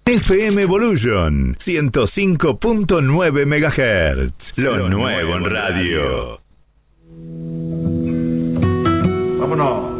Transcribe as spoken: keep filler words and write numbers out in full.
F M Evolution ciento cinco punto nueve megahertz. Lo nuevo en radio. Vámonos.